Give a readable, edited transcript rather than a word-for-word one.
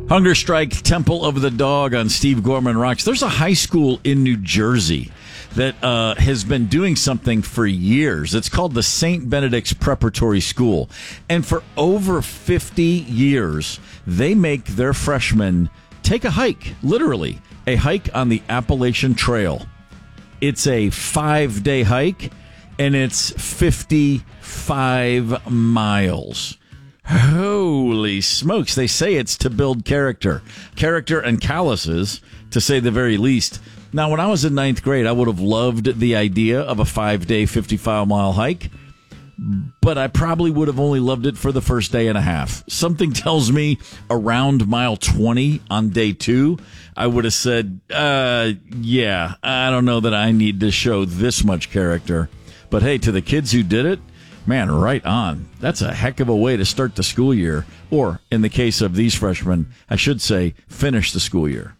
Hunger Strike Temple of the Dog on Steve Gorman Rocks. There's a high school in New Jersey that has been doing something for years. It's called the St. Benedict's Preparatory School. And for over 50 years, they make their freshmen take a hike, literally, a hike on the Appalachian Trail. It's a 5-day hike, and it's 55 miles. Holy smokes. They say it's to build character and calluses, to say the very least. Now, when I was in 9th grade, I would have loved the idea of a 5-day, 55-mile hike, but I probably would have only loved it for the first day and a half. Something tells me around mile 20 on day 2, I would have said, yeah, I don't know that I need to show this much character. But hey, to the kids who did it, man, right on. That's a heck of a way to start the school year. Or, in the case of these freshmen, I should say, finish the school year.